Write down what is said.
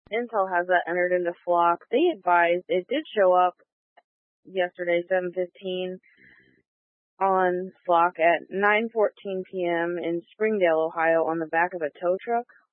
Intel has that entered into Flock. They advised it did show up yesterday, 7:15, on Flock at 9:14 p.m. in Springdale, Ohio, on the back of a tow truck.